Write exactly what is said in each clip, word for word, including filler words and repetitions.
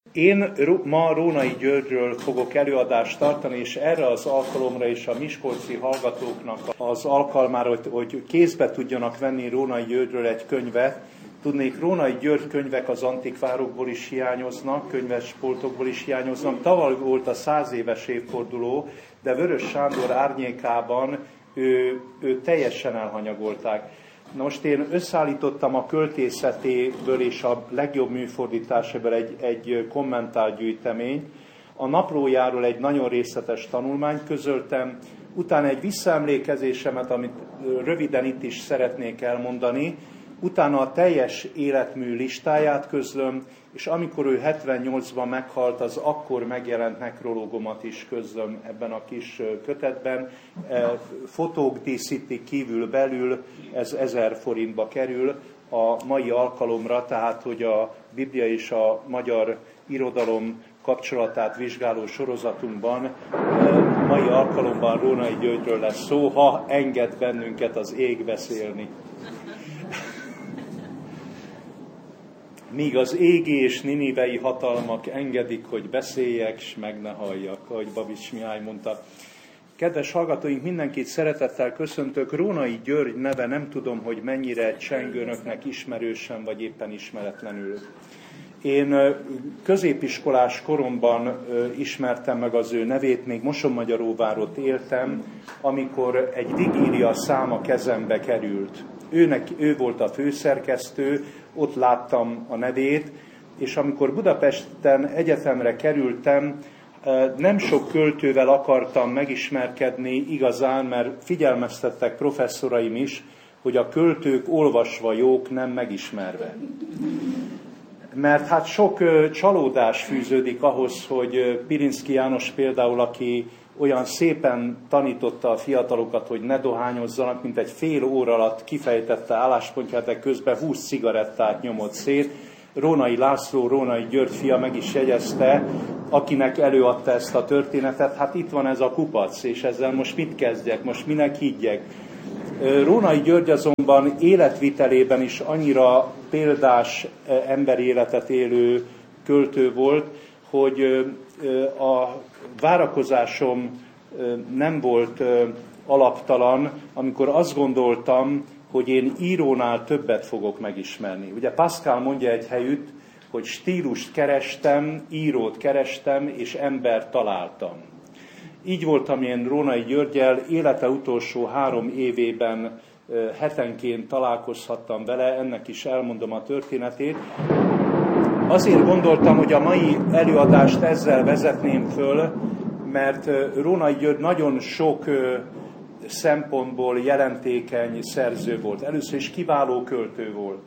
Én ma Rónai Györgyről fogok előadást tartani, és erre az alkalomra és a miskolci hallgatóknak az alkalmára, hogy, hogy kézbe tudjanak venni Rónai Györgyről egy könyvet. Tudnék, Rónai György könyvek az antikvárokból is hiányoznak, könyvespoltokból is hiányoznak. Tavaly volt a száz éves évforduló, de Vörös Sándor árnyékában ő, ő teljesen elhanyagolták. Na most én összeállítottam a költészetéből és a legjobb műfordításában egy, egy kommentárgyűjteményt. A naplójáról egy nagyon részletes tanulmányt közöltem, utána egy visszaemlékezésemet, amit röviden itt is szeretnék elmondani, utána a teljes életmű listáját közlöm, és amikor ő hetvennyolcban meghalt, az akkor megjelent nekrológomat is közlöm ebben a kis kötetben. Fotók díszítik kívül belül, ez ezer forintba kerül a mai alkalomra, tehát hogy a Biblia és a magyar irodalom kapcsolatát vizsgáló sorozatunkban mai alkalomban Rónai Györgyről lesz szó, ha enged bennünket az ég beszélni. Míg az égi és ninivei hatalmak engedik, hogy beszéljek, s meg ne halljak, ahogy Babics Mihály mondta. Kedves hallgatóink, mindenkit szeretettel köszöntök. Rónai György neve nem tudom, hogy mennyire cseng önöknek ismerősen, vagy éppen ismeretlenül. Én középiskolás koromban ismertem meg az ő nevét, még Mosonmagyaróvárott éltem, amikor egy vigília száma kezembe került. Őnek, ő volt a főszerkesztő, ott láttam a nevét, és amikor Budapesten egyetemre kerültem, nem sok költővel akartam megismerkedni igazán, mert figyelmeztettek professzoraim is, hogy a költők olvasva jók, nem megismerve. Mert hát sok csalódás fűződik ahhoz, hogy Pirinszky János például, aki olyan szépen tanította a fiatalokat, hogy ne dohányozzanak, mint egy fél óra alatt kifejtette álláspontját, de közben húsz cigarettát nyomott szét. Rónai László, Rónai György fia meg is jegyezte, akinek előadta ezt a történetet, hát itt van ez a kupac, és ezzel most mit kezdjek, most minek higgyek. Rónai György azonban életvitelében is annyira példás emberi életet élő költő volt, hogy a várakozásom nem volt alaptalan, amikor azt gondoltam, hogy én írónál többet fogok megismerni. Ugye Pascal mondja egy helyütt, hogy stílust kerestem, írót kerestem, és embert találtam. Így voltam én Rónai Györggyel, élete utolsó három évében hetenként találkozhattam vele, ennek is elmondom a történetét. Azért gondoltam, hogy a mai előadást ezzel vezetném föl, mert Rónai György nagyon sok szempontból jelentékeny szerző volt. Először is kiváló költő volt.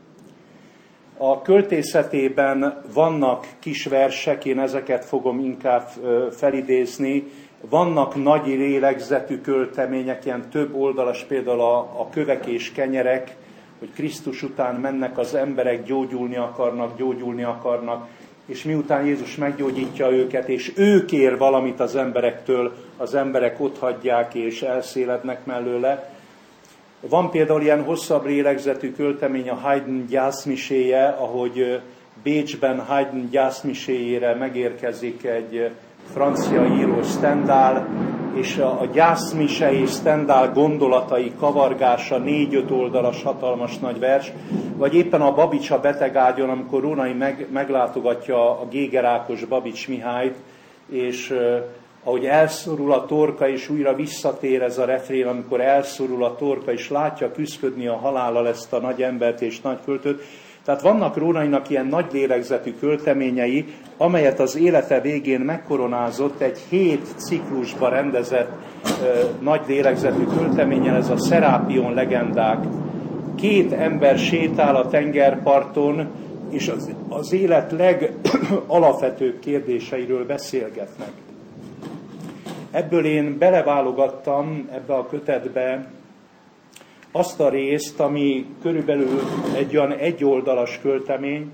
A költészetében vannak kis versek, én ezeket fogom inkább felidézni, vannak nagy lélegzetű költemények, ilyen több oldalas, például a, a Kövek és kenyerek, hogy Krisztus után mennek az emberek, gyógyulni akarnak, gyógyulni akarnak, és miután Jézus meggyógyítja őket, és ő kér valamit az emberektől, az emberek otthagyják és elszélednek mellőle. Van például ilyen hosszabb lélegzetű költemény, a Haydn gyászmiséje, ahogy Bécsben Haydn gyászmiséjére megérkezik egy francia író, Stendhal, és a gyászmise és Stendhal gondolatai kavargása, négy-öt oldalas hatalmas nagy vers, vagy éppen a Babics a betegágyon, amikor Rónai meg, meglátogatja a gégerákos Babics Mihályt, és uh, ahogy elszorul a torka, és újra visszatér ez a refrén, amikor elszorul a torka, és látja küszködni a halállal ezt a nagy embert és nagy költőt. Tehát vannak Rónainak ilyen nagy lélegzetű költeményei, amelyet az élete végén megkoronázott egy hét ciklusba rendezett ö, nagy lélegzetű költeményen, ez a Szerápion legendák. Két ember sétál a tengerparton, és az, az élet legalapvetőbb kérdéseiről beszélgetnek. Ebből én beleválogattam ebbe a kötetbe azt a részt, ami körülbelül egy olyan egyoldalas költemény,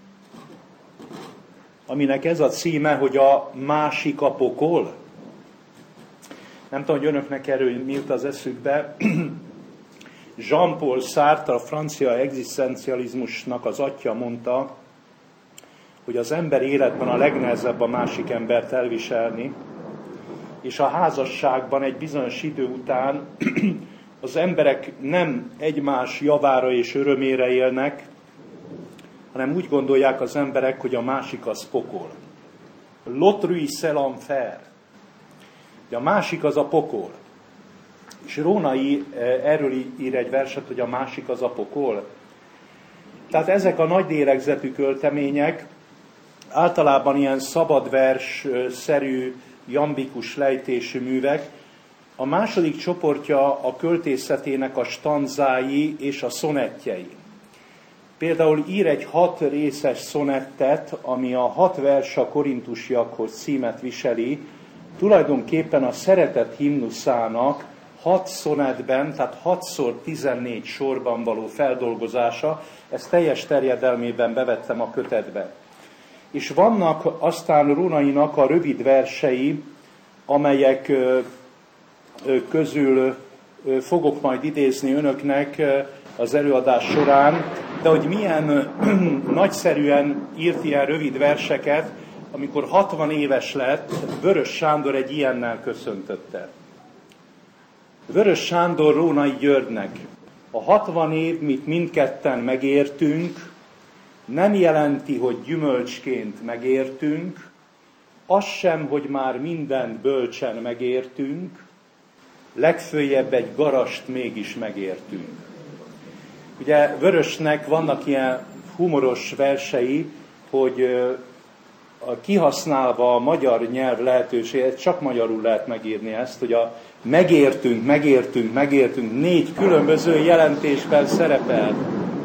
aminek ez a címe, hogy a másik a pokol. Nem tudom, hogy önöknek erről mi jut az eszükbe. Jean-Paul Sartre, a francia egzisztencializmusnak az atya mondta, hogy az ember életben a legnehezebb a másik embert elviselni, és a házasságban egy bizonyos idő után az emberek nem egymás javára és örömére élnek, hanem úgy gondolják az emberek, hogy a másik az pokol. L'autrui c'est l'enfer. A másik az a pokol. És Rónai erről ír egy verset, hogy a másik az a pokol. Tehát ezek a nagy lélegzetű költemények általában ilyen szabadvers-szerű, jambikus lejtésű művek. A második csoportja a költészetének a stanzái és a szonettjei. Például ír egy hat részes szonettet, ami a hat vers a korintusiakhoz címet viseli, tulajdonképpen a szeretet himnuszának hat szonetben, tehát hatszor tizennégy sorban való feldolgozása, ezt teljes terjedelmében bevettem a kötetbe. És vannak aztán Rónainak a rövid versei, amelyek közül fogok majd idézni önöknek az előadás során, de hogy milyen nagyszerűen írt ilyen rövid verseket, amikor hatvan éves lett, Vörös Sándor egy ilyennel köszöntötte. Vörös Sándor Rónai Györgynek: a hatvan év, mit mindketten megértünk, nem jelenti, hogy gyümölcsként megértünk, az sem, hogy már mindent bölcsen megértünk, legföljebb egy garast mégis megértünk. Ugye Vörösnek vannak ilyen humoros versei, hogy kihasználva a magyar nyelv lehetőséget, csak magyarul lehet megírni ezt, hogy a megértünk, megértünk, megértünk négy különböző jelentésben szerepel.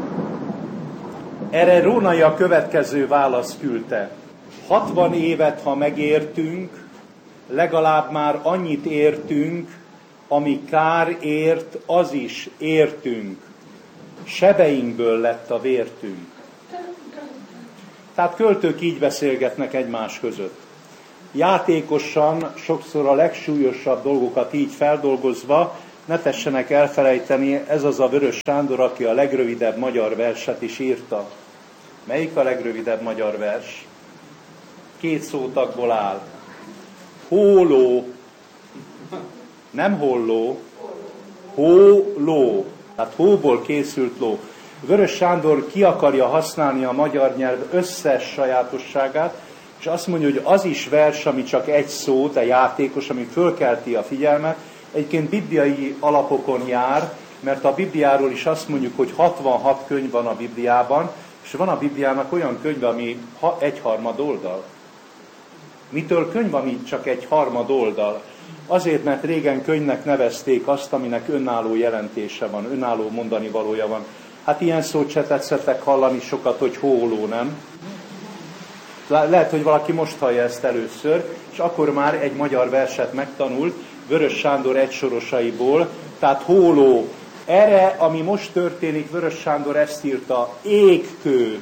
Erre Rónai a következő választ küldte: hatvan évet, ha megértünk, legalább már annyit értünk, ami kár ért, az is értünk. Sebeinkből lett a vértünk. Tehát költők így beszélgetnek egymás között. Játékosan, sokszor a legsúlyosabb dolgokat így feldolgozva, ne tessenek elfelejteni, ez az a Vörös Sándor, aki a legrövidebb magyar verset is írta. Melyik a legrövidebb magyar vers? Két szótagból áll. Hóló. Nem holló. Hóló. Tehát hóból készült ló. Vörös Sándor ki akarja használni a magyar nyelv összes sajátosságát, és azt mondja, hogy az is vers, ami csak egy szó, de játékos, ami fölkelti a figyelmet, egyébként bibliai alapokon jár, mert a Bibliáról is azt mondjuk, hogy hatvanhat könyv van a Bibliában, és van a Bibliának olyan könyv, ami egyharmad oldal. Mitől könyv, ami csak egy harmad oldal? Azért, mert régen könyvnek nevezték azt, aminek önálló jelentése van, önálló mondani valója van. Hát ilyen szót se tetszettek hallani sokat, hogy hóló, nem? Lehet, hogy valaki most hallja ezt először, és akkor már egy magyar verset megtanult, Vörös Sándor egysorosaiból, tehát hóló. Erre, ami most történik, Vörös Sándor ezt írta: égkő.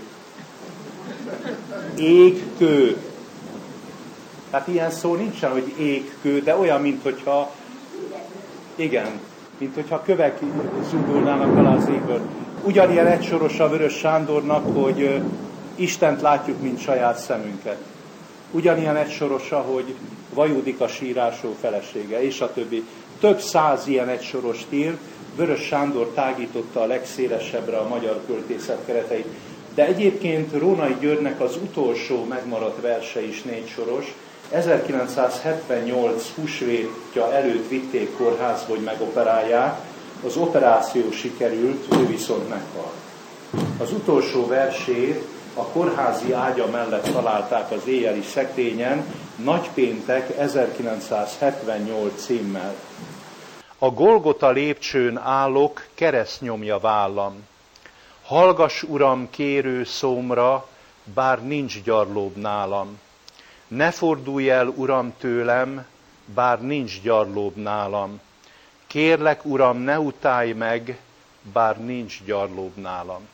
Égkő. Tehát ilyen szó nincsen, hogy égkő, de olyan, mint hogyha, igen, mint hogyha kövek zúdulnának alá az égből. Ugyanilyen egysoros a Vörös Sándornak, hogy Istent látjuk, mint saját szemünket. Ugyanilyen egysorosa, hogy vajudik a sírásó felesége, és a többi. Több száz ilyen egysorost írt, Vörös Sándor tágította a legszélesebbre a magyar költészet kereteit. De egyébként Rónai Györgynek az utolsó megmaradt verse is négy soros. ezerkilencszázhetvennyolc húsvétja előtt vitték kórházba, hogy megoperálják, az operáció sikerült, ő viszont meghalt. Az utolsó versét a kórházi ágya mellett találták az éjjeli szekrényen, Nagypéntek ezerkilencszázhetvennyolc címmel. A Golgota lépcsőn állok, kereszt nyomja vállam. Hallgass, Uram, kérő szómra, bár nincs gyarlóbb nálam. Ne fordulj el, Uram, tőlem, bár nincs gyarlóbb nálam. Kérlek, Uram, ne utálj meg, bár nincs gyarlóbb nálam.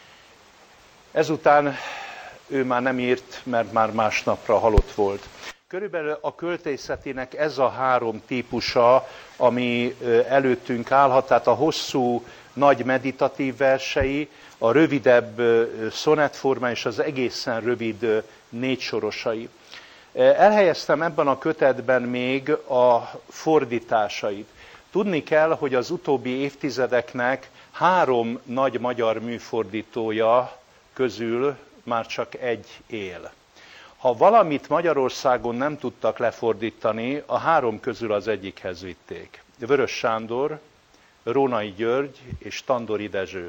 Ezután ő már nem írt, mert már másnapra halott volt. Körülbelül a költészetének ez a három típusa, ami előttünk állhat, tehát a hosszú, nagy meditatív versei, a rövidebb szonettforma és az egészen rövid négysorosai. Elhelyeztem ebben a kötetben még a fordításait. Tudni kell, hogy az utóbbi évtizedeknek három nagy magyar műfordítója közül már csak egy él. Ha valamit Magyarországon nem tudtak lefordítani, a három közül az egyikhez vitték. Vörös Sándor, Rónai György és Tandori Dezső.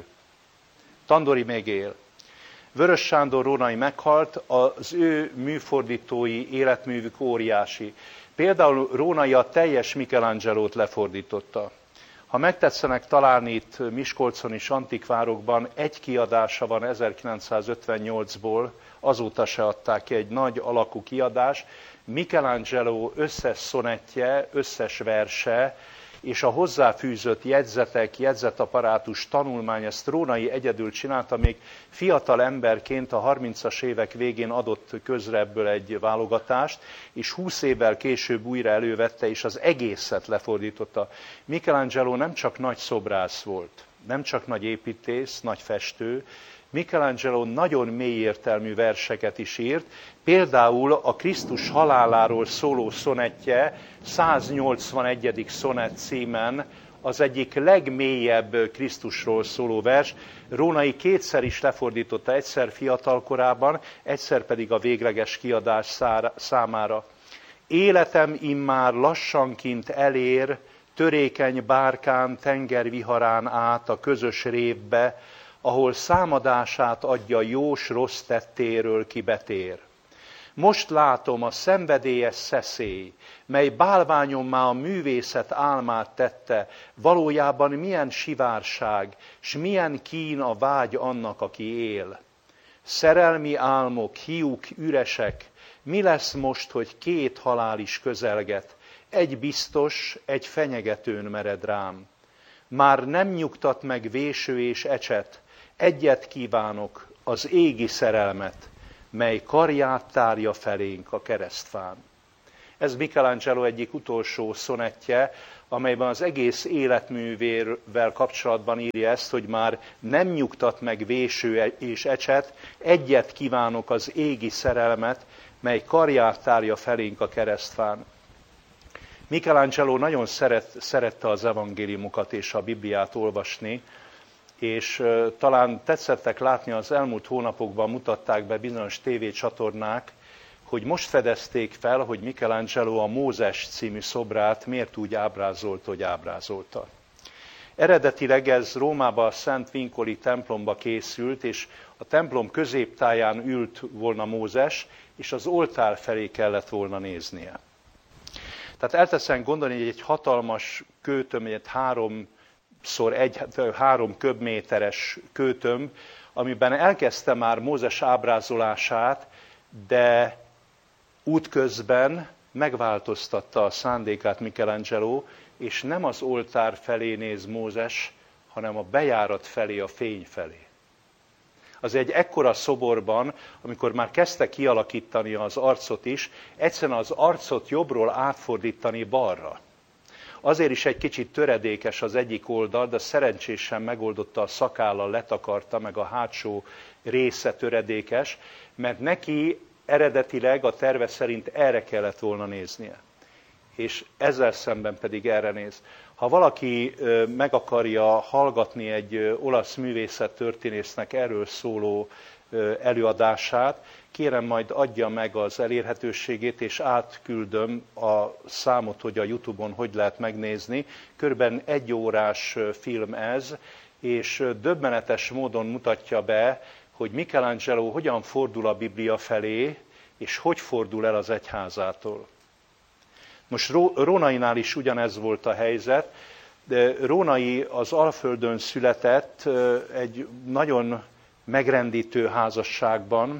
Tandori még él. Vörös Sándor, Rónai meghalt, az ő műfordítói életművük óriási. Például Rónai a teljes Michelangelót lefordította. Ha megtetszenek találni itt Miskolcon és antikvárokban, egy kiadása van ezerkilencszázötvennyolcból, azóta se adták ki, egy nagy alakú kiadás. Michelangelo összes szonettje, összes verse, és a hozzáfűzött jegyzetek, jegyzetaparátus, tanulmány, ezt Rónai egyedül csinálta, még fiatal emberként a harmincas évek végén adott közre ebből egy válogatást, és húsz évvel később újra elővette, és az egészet lefordította. Michelangelo nem csak nagy szobrász volt, nem csak nagy építész, nagy festő, Michelangelo nagyon mély értelmű verseket is írt, például a Krisztus haláláról szóló szonettje, száznyolcvanegyedik szonett címen, az egyik legmélyebb Krisztusról szóló vers. Rónai kétszer is lefordította, egyszer fiatal korában, egyszer pedig a végleges kiadás számára. Életem immár lassankint elér, törékeny bárkán, tengerviharán át a közös révbe, ahol számadását adja jós rossz tettéről ki betér. Most látom a szenvedélyes szeszély, mely bálványommá a művészet álmát tette, valójában milyen sivárság, s milyen kín a vágy annak, aki él. Szerelmi álmok, hiúk üresek, mi lesz most, hogy két halál is közelget, egy biztos, egy fenyegetőn mered rám. Már nem nyugtat meg véső és ecset, egyet kívánok, az égi szerelmet, mely karját tárja felénk a keresztfán. Ez Michelangelo egyik utolsó szonettje, amelyben az egész életművével kapcsolatban írja ezt, hogy már nem nyugtat meg véső és ecset, egyet kívánok, az égi szerelmet, mely karját tárja felénk a keresztfán. Michelangelo nagyon szeret, szerette az evangéliumokat és a Bibliát olvasni, és uh, talán tetszettek látni, az elmúlt hónapokban mutatták be bizonyos tévécsatornák, hogy most fedezték fel, hogy Michelangelo a Mózes című szobrát miért úgy ábrázolta, hogy ábrázolta. Eredetileg ez Rómában a Szent Vincoli templomba készült, és a templom középtáján ült volna Mózes, és az oltár felé kellett volna néznie. Tehát elteszem gondolni, hogy egy hatalmas kőtömb, egy három szor egy, három köbméteres kőtömb, amiben elkezdte már Mózes ábrázolását, de útközben megváltoztatta a szándékát Michelangelo, és nem az oltár felé néz Mózes, hanem a bejárat felé, a fény felé. Az egy ekkora szoborban, amikor már kezdte kialakítani az arcot is, egyszerűen az arcot jobbról átfordítani balra. Azért is egy kicsit töredékes az egyik oldal, de szerencsésen megoldotta, a szakállal letakarta, meg a hátsó része töredékes, mert neki eredetileg a terve szerint erre kellett volna néznie. És ezzel szemben pedig erre néz. Ha valaki meg akarja hallgatni egy olasz művészettörténésznek erről szóló előadását, kérem majd adja meg az elérhetőségét, és átküldöm a számot, hogy a YouTube-on hogy lehet megnézni. Körülbelül egy órás film ez, és döbbenetes módon mutatja be, hogy Michelangelo hogyan fordul a Biblia felé, és hogy fordul el az egyházától. Most Rónainál is ugyanez volt a helyzet, de Rónai az Alföldön született egy nagyon megrendítő házasságban.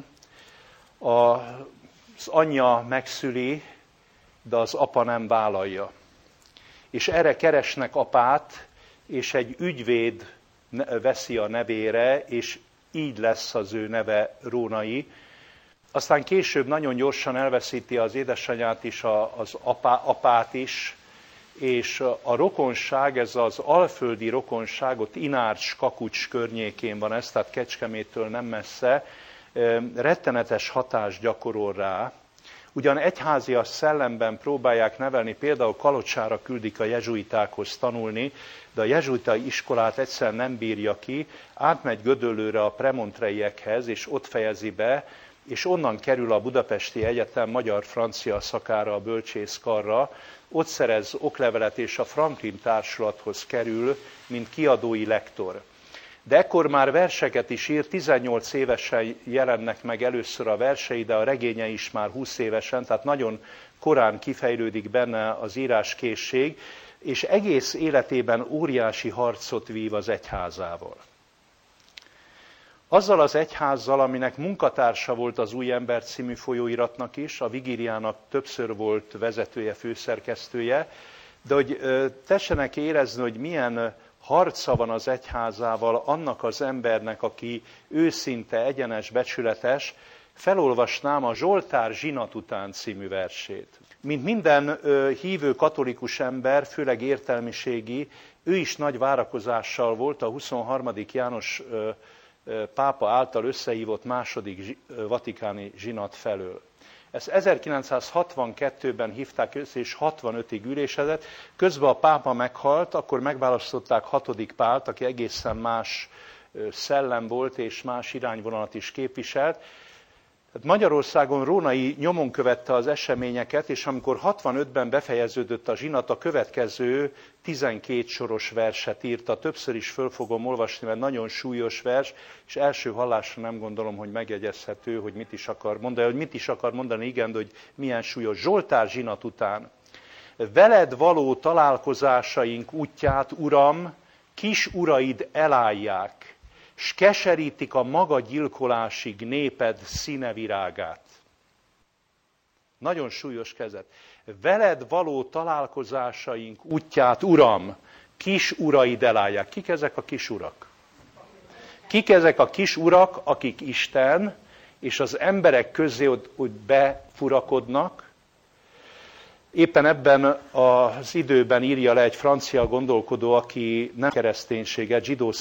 Az anyja megszüli, de az apa nem vállalja. És erre keresnek apát, és egy ügyvéd veszi a nevére, és így lesz az ő neve Rónai. Aztán később nagyon gyorsan elveszíti az édesanyját is, az apá, apát is, és a rokonság, ez az alföldi rokonság, ott Inárcs, Kakucs környékén van ez, tehát Kecskeméttől nem messze, rettenetes hatást gyakorol rá. Ugyan egyházias szellemben próbálják nevelni, például Kalocsára küldik a jezsuitákhoz tanulni, de a jezsuitai iskolát egyszerűen nem bírja ki, átmegy Gödöllőre a premontreiekhez, és ott fejezi be, és onnan kerül a Budapesti Egyetem magyar-francia szakára, a bölcsészkarra, ott szerez oklevelet, és a Franklin Társulathoz kerül, mint kiadói lektor. De ekkor már verseket is ír, tizennyolc évesen jelennek meg először a versei, de a regénye is már húsz évesen, tehát nagyon korán kifejlődik benne az íráskészség, és egész életében óriási harcot vív az egyházával. Azzal az egyházzal, aminek munkatársa volt az Új Ember című folyóiratnak is, a Vigíliának többször volt vezetője, főszerkesztője, de hogy tessenek érezni, hogy milyen harca van az egyházával annak az embernek, aki őszinte, egyenes, becsületes, felolvasnám a Zsoltár zsinat után című versét. Mint minden hívő katolikus ember, főleg értelmiségi, ő is nagy várakozással volt a huszonharmadik János pápa által összehívott második vatikáni zsinat felől. Ezt ezerkilencszázhatvankettőben hívták össze, és hatvanötig ülésezett. Közben a pápa meghalt, akkor megválasztották hatodik Pált, aki egészen más szellem volt, és más irányvonalat is képviselt. Magyarországon Rónai nyomon követte az eseményeket, és amikor hatvanötben befejeződött a zsinat, a következő tizenkét soros verset írta. Többször is föl fogom olvasni, mert nagyon súlyos vers, és első hallásra nem gondolom, hogy megjegyezhető, hogy mit is akar mondani, hogy mit is akar mondani, igen, de hogy milyen súlyos. Zsoltár zsinat után. Veled való találkozásaink útját, Uram, kis uraid elállják, s keserítik a maga gyilkolásig néped színevirágát. Nagyon súlyos kezet. Veled való találkozásaink útját, Uram, kis uraid elállják. Kik ezek a kis urak? Kik ezek a kis urak, akik Isten, és az emberek közé ott, ott befurakodnak? Éppen ebben az időben írja le egy francia gondolkodó, aki nem kereszténységet, zsidó